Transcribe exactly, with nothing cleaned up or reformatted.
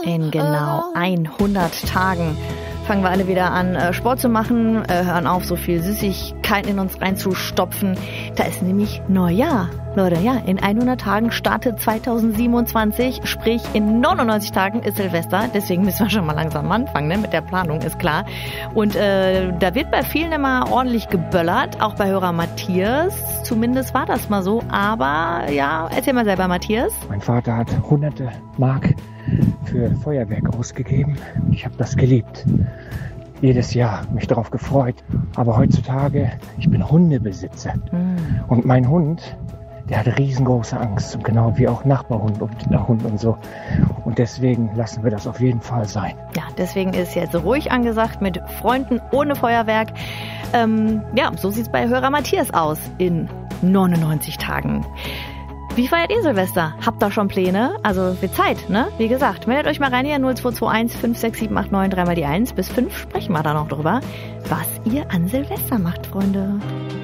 In genau hundert Tagen fangen wir alle wieder an, Sport zu machen, hören auf, so viel Süßigkeiten in uns reinzustopfen. Da ist nämlich Neujahr. Leute, ja, in hundert Tagen startet zweitausendsiebenundzwanzig, sprich in neunundneunzig Tagen ist Silvester. Deswegen müssen wir schon mal langsam anfangen, ne? Mit der Planung, ist klar. Und äh, da wird bei vielen immer ordentlich geböllert, auch bei Hörer Matthias. Zumindest war das mal so. Aber ja, erzähl mal selber, Matthias. Mein Vater hat hunderte Mark für Feuerwerk ausgegeben. Ich habe das geliebt. Jedes Jahr mich darauf gefreut. Aber heutzutage, ich bin Hundebesitzer. Mm. Und mein Hund, der hat riesengroße Angst. Und genau wie auch Nachbarhund und der Hund und so. Und deswegen lassen wir das auf jeden Fall sein. Ja, deswegen ist jetzt ruhig angesagt mit Freunden ohne Feuerwerk. Ähm, ja, so sieht's bei Hörer Matthias aus in neunundneunzig Tagen. Wie feiert ihr Silvester? Habt ihr schon Pläne? Also wird Zeit, ne? Wie gesagt, meldet euch mal rein hier null zwei zwei eins fünf sechs sieben acht neun drei mal die eins. Bis fünf sprechen wir da noch drüber, was ihr an Silvester macht, Freunde.